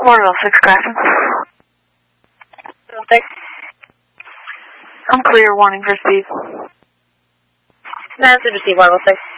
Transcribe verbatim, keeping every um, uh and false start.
Waterville six, Grafton. six. I'm clear, warning for speed. Massive receive, Waterville six.